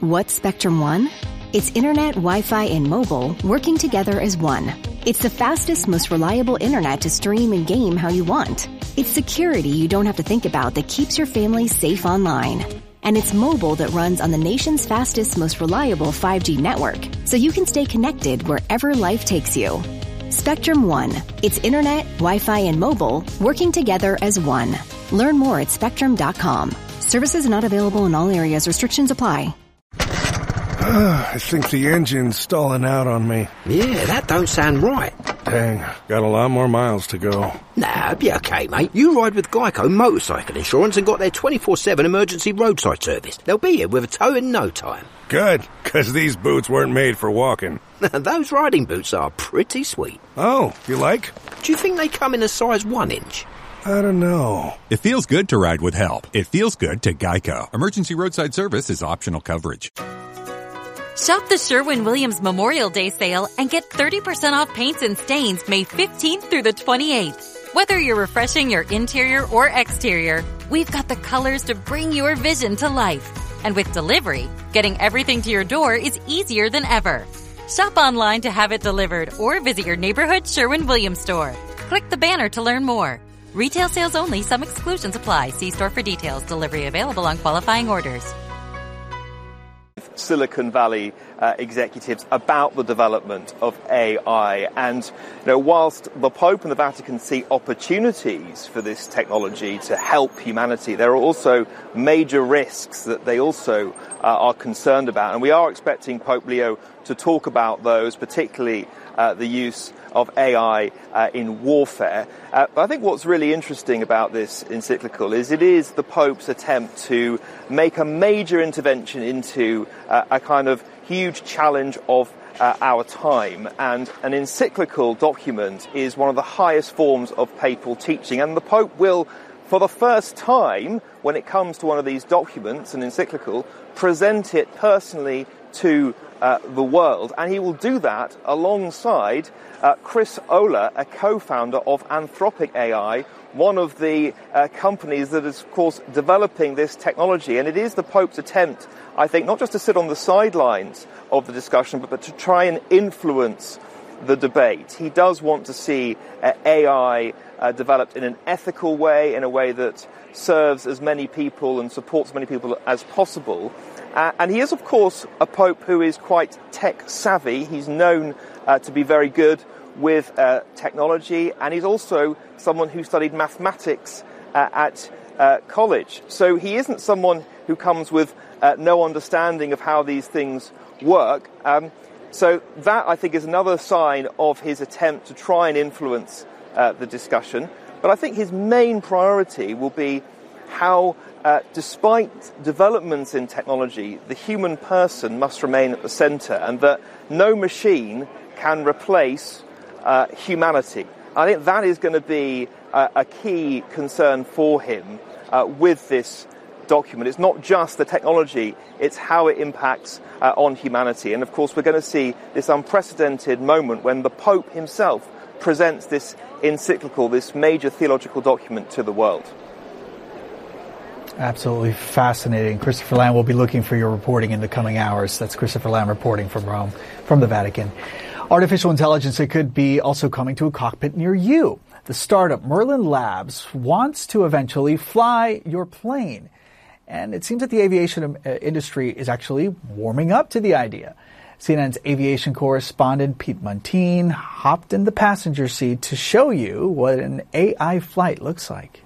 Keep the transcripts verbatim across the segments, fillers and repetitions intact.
What's Spectrum One? It's internet, Wi-Fi, and mobile working together as one. It's the fastest, most reliable internet to stream and game how you want. It's security you don't have to think about that keeps your family safe online. And it's mobile that runs on the nation's fastest, most reliable five G network, so you can stay connected wherever life takes you. Spectrum One. It's internet, Wi-Fi, and mobile working together as one. Learn more at spectrum dot com. Services not available in all areas. Restrictions apply. I think the engine's stalling out on me. Yeah, that don't sound right. Dang, got a lot more miles to go. Nah, be okay, mate. You ride with Geico Motorcycle Insurance and got their twenty-four seven emergency roadside service. They'll be here with a tow in no time. Good, because these boots weren't made for walking. Those riding boots are pretty sweet. Oh, you like? Do you think they come in a size one inch? I don't know. It feels good to ride with help. It feels good to Geico. Emergency roadside service is optional coverage. Shop the Sherwin-Williams Memorial Day sale and get thirty percent off paints and stains May fifteenth through the twenty-eighth. Whether you're refreshing your interior or exterior, we've got the colors to bring your vision to life. And with delivery, getting everything to your door is easier than ever. Shop online to have it delivered or visit your neighborhood Sherwin-Williams store. Click the banner to learn more. Retail sales only. Some exclusions apply. See store for details. Delivery available on qualifying orders. Silicon Valley uh, executives about the development of A I. And you know, whilst the Pope and the Vatican see opportunities for this technology to help humanity, there are also major risks that they also uh, are concerned about. And we are expecting Pope Leo to talk about those, particularly uh, the use of A I uh, in warfare. Uh, but I think what's really interesting about this encyclical is it is the Pope's attempt to make a major intervention into uh, a kind of huge challenge of uh, our time. And an encyclical document is one of the highest forms of papal teaching. And the Pope will, for the first time, when it comes to one of these documents, an encyclical, present it personally to uh, the world. And he will do that alongside Uh, Chris Olah, a co-founder of Anthropic A I, one of the uh, companies that is, of course, developing this technology. And it is the Pope's attempt, I think, not just to sit on the sidelines of the discussion, but, but to try and influence the debate. He does want to see uh, A I uh, developed in an ethical way, in a way that serves as many people and supports as many people as possible. Uh, and he is, of course, a Pope who is quite tech-savvy. He's known uh, to be very good with uh, technology, and he's also someone who studied mathematics uh, at uh, college. So he isn't someone who comes with uh, no understanding of how these things work. Um, so that, I think, is another sign of his attempt to try and influence uh, the discussion. But I think his main priority will be how, uh, despite developments in technology, the human person must remain at the center, and that no machine can replace uh, humanity. I think that is going to be uh, a key concern for him uh, with this document. It's not just the technology, it's how it impacts uh, on humanity. And of course, we're going to see this unprecedented moment when the Pope himself presents this encyclical, this major theological document to the world. Absolutely fascinating. Christopher Lamb will be looking for your reporting in the coming hours. That's Christopher Lamb reporting from Rome, from the Vatican. Artificial intelligence, it could be also coming to a cockpit near you. The startup Merlin Labs wants to eventually fly your plane. And it seems that the aviation industry is actually warming up to the idea. C N N's aviation correspondent Pete Montine hopped in the passenger seat to show you what an A I flight looks like.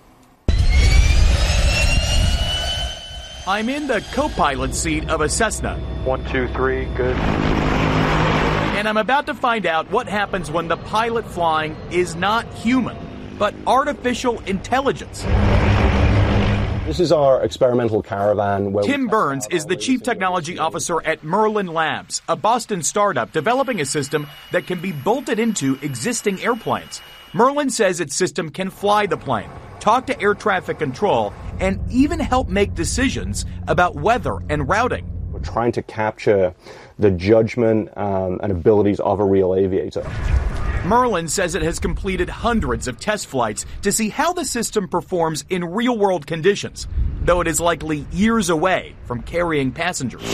I'm in the co-pilot seat of a Cessna. One, two, three, good. And I'm about to find out what happens when the pilot flying is not human, but artificial intelligence. This is our experimental caravan. Where Tim Burns is the chief technology officer at Merlin Labs, a Boston startup developing a system that can be bolted into existing airplanes. Merlin says its system can fly the plane, talk to air traffic control, and even help make decisions about weather and routing. We're trying to capture the judgment um, and abilities of a real aviator. Merlin says it has completed hundreds of test flights to see how the system performs in real-world conditions, though it is likely years away from carrying passengers.